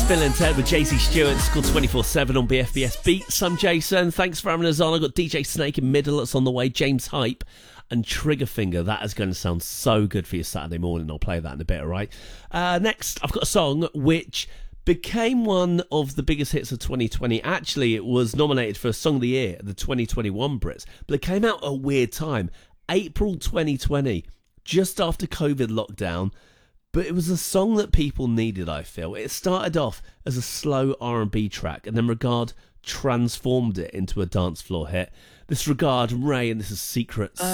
Bill and Ted with JC Stewart. It's called 24/7 on BFBS Beats. I'm Jason. Thanks for having us on. I've got DJ Snake in middle that's on the way. James Hype and Triggerfinger. That is going to sound so good for your Saturday morning. I'll play that in a bit, all right? Next, I've got a song which became one of the biggest hits of 2020. Actually, it was nominated for Song of the Year at the 2021 Brits, but it came out at a weird time. April 2020, just after COVID lockdown. But it was a song that people needed, I feel. It started off as a slow R&B track, and then Regard transformed it into a dance floor hit. This Regard, Ray, and this is Secrets.